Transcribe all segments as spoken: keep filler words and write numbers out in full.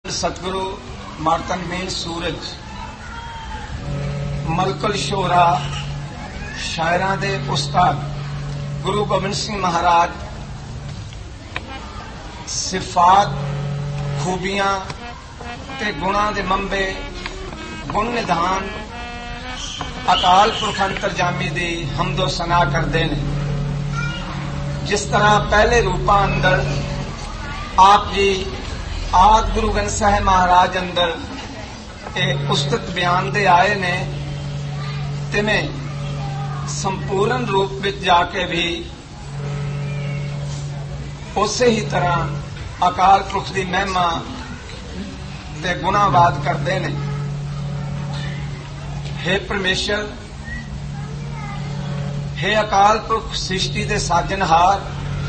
सतगुरु मार्तंडवीर सूरज मलकुल शोरा शायरां दे उस्ताद गुरु गोबिंद सिंह महाराज सिफात खूबियां ते गुणां दे मंबे गुण निधान अकाल पुरख अंतरजामी दी हमदो सना करदे ने। जिस तरह पहले रूपां अंदर आप जी आद गुरु ग्रंथ साहिब महाराज अंदर एक उस्तत बयान दे आए ने, तिवें संपूर्ण रूप विच जाके भी उसे ही तरह अकाल पुरख की महिमा ते गुणावाद करते ने। हे परमेश्वर, हे अकाल पुरख सृष्टि दे साजनहार,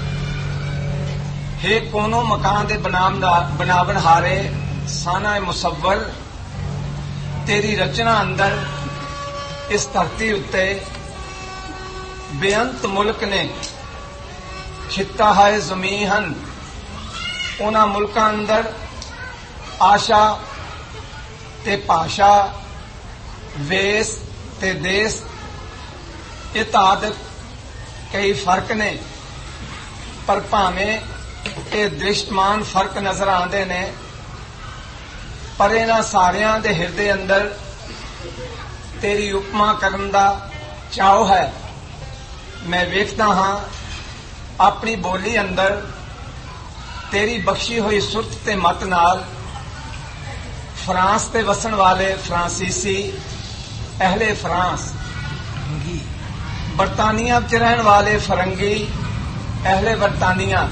हे कोनो मकान दे बनावन हारे साना मुसव्वर, तेरी रचना अंदर इस धरती उत्ते बेअंत मुल्क ने खिता है जमी हन। उन्हां मुल्कां अंदर आशा ते भाषा वेस ते देश इतादत कई फर्क ने, पर भावें ये दृष्टमान फर्क नजर आते ने, पर इन्हां सारियां दे हिरदे अंदर तेरी उपमा करन दा चाव है। मैं वेखदा हां अपनी बोली अंदर तेरी बख्शी हुई सुरत ते मत नाल फ्रांस ते वसन वाले फ्रांसीसी अहले फ्रांस, बरतानिया विच रहन वाले फरंगी अहले बरतानिया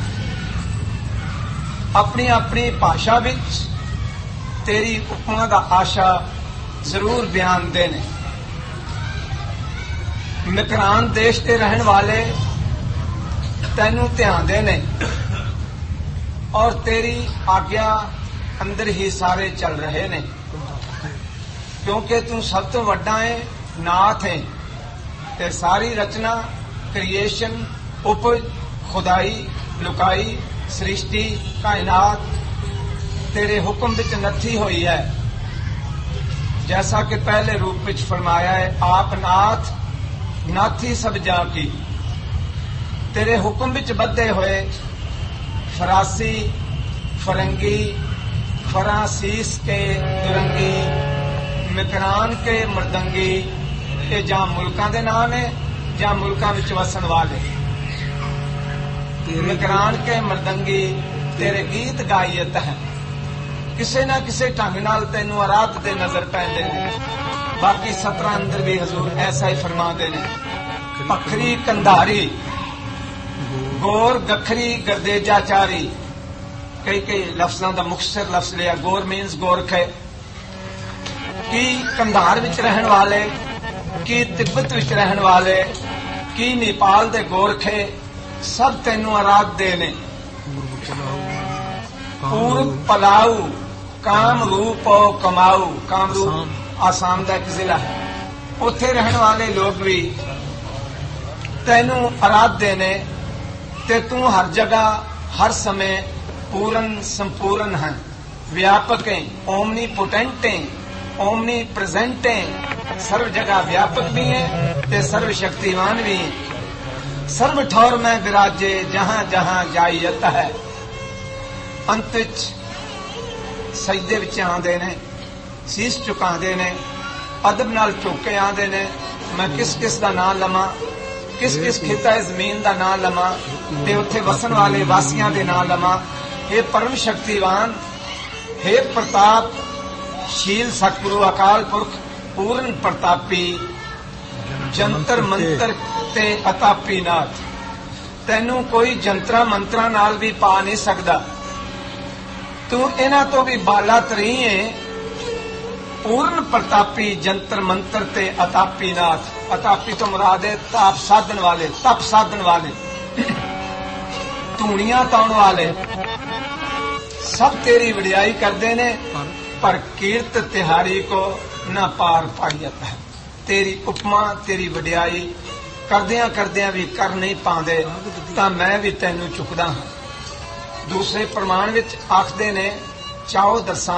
अपनी अपनी भाषा विच तेरी उपमा दा आशा जरूर बयान देने। मकरान देश के रहन वाले तैनू ध्यान देने और तेरी आज्ञा अंदर ही सारे चल रहे ने, क्योंकि तू सब तो वड्डा है, नाथ है। ते सारी रचना क्रिएशन उपज खुदाई लुकाई सृष्टि कायनात तेरे हुक्म विच नथी हुई है। जैसा कि पहले रूप विच फरमाया है, आप नाथ नाथी सब जा की। तेरे हुक्म विच बद्धे हुए फरासी फरंगी फरासीस के दुरंगी मकरान के मरदंगी, ये जा मुल्कां दे नाम है जा मुल्कां विच वसन वाले। मकरान के मरदंगी तेरे गीत गायत है, किसे ना किसे ढंग नाल तैनू आराध दे नजर पैंदे ने। बाकी सत्रह अंदर भी हजूर ऐसा ही फरमाते ने, पखरी कंधारी गोर गखरी गर्देजाचारी। कई कई लफ्जां दा मुख्तसर लफ्ज लिया। गोर मीन्स गोरख है, की कंधार विच रहन वाले, की तिब्बत विच रहन वाले, की नेपाल दे गोरखे सब तेनू आराधदे ने। पूर्व पलाऊ काम रूप कमाऊ, काम रूप आसाम का एक जिला है, उत्थे रहन वाले लोग भी तेनू आराधदे ने। ते तू हर जगह हर समय पूर्ण संपूर्ण है, व्यापक है, ओमनी पोटेंट है, ओमनी प्रेजेंट है, सर्व जगह व्यापक भी है ते सर्व शक्तिमान भी है। सर्व ठौर में विराजे जहां जहां जाइयत है। अंत विच सजदे विच आंदे ने, सीस झुकांदे ने, अदब नाल झुक के आंदे ने। मैं किस किस दा नाम लवां, किस किस खिता जमीन दा नाम लवां ते उत्थे वसन वाले वासियां दे नाम लवां। हे परम शक्तिवान, हे प्रताप शील सतगुरु अकाल पुरख पूर्ण प्रतापी, जंतर मंत्र ते अतापी नाथ। तैनू कोई जंतरा मंत्रा नाल भी पा नहीं सकदा। तू इन्हां तो भी बाला तरी है, पूर्ण प्रतापी जंतर मंत्र ते अतापी नाथ। अतापी तो मुराद है ताप साधन वाले, तप साधन वाले, धूणियां ताउण वाले, सब तेरी वडियाई करते ने, पर कीर्त तिहारी को न पार पाइयत है। तेरी उपमा तेरी वडियाई करदियां करदियां भी कर नहीं पाते, तां मैं भी तैनू चुकदा हां। दूसरे प्रमाण विच आखदे ने, चाओ दरसा